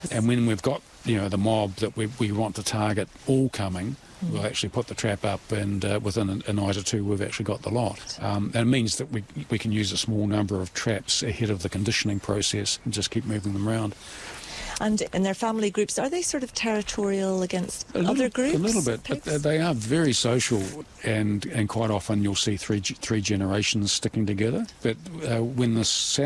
And when we've got, the mob that we want to target all coming, we'll actually put the trap up, and within a night or two we've actually got the lot. And it means that we can use a small number of traps ahead of the conditioning process and just keep moving them around. And in their family groups, are they sort of territorial against other groups? A little bit. But they are very social, and quite often you'll see three generations sticking together. But when the